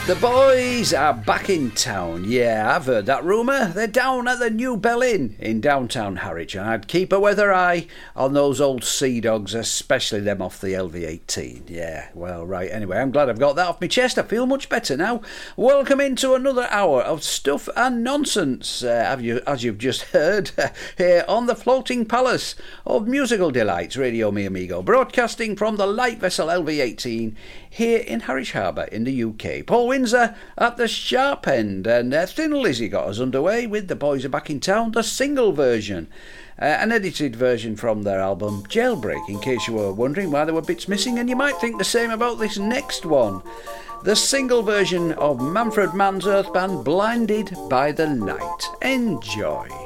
The boys are back in town. Yeah, I've heard that rumour. They're down at the New Bell Inn in downtown Harwich, and I'd keep a weather eye on those old sea dogs, especially them off the LV18. Yeah, well, right. Anyway, I'm glad I've got that off my chest. I feel much better now. Welcome into another hour of stuff and nonsense, as you've just heard, here on the Floating Palace of Musical Delights, Radio Mi Amigo, broadcasting from the light vessel LV18 here in Harwich Harbour in the UK. Paul Windsor at the sharp end, and Thin Lizzy got us underway with The Boys Are Back in Town, the single version, an edited version from their album Jailbreak, in case you were wondering why there were bits missing, and you might think the same about this next one, the single version of Manfred Mann's Earth Band, Blinded by the Night. Enjoy.